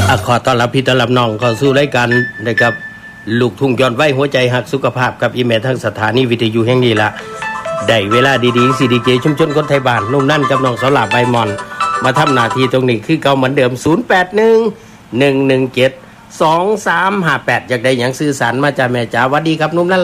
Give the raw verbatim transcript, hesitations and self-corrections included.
อ่ะขอต้อนรับพี่ต้อนรับน้องเข้าสู่รายการนะครับลูกทุ่งย้อนวัยหัวใจหักสุขภาพกับอีเมลทั้งสถานีวิทยุแห่งนี้ละได้เวลาดีๆ ซี ดี เจ ชุมชนคนไทยบ้านนุ่มนั่นกับน้องสาวหลาใบมอนมาทำหน้าที่ตรงนี้คือเก่าเหมือนเดิมศูนย์ แปด หนึ่ง หนึ่ง หนึ่ง เจ็ด สอง สาม ห้า แปดอยากได้หยังสื่อสารมาจากแม่จ๋าสวัสดีครับนุ่มนั่น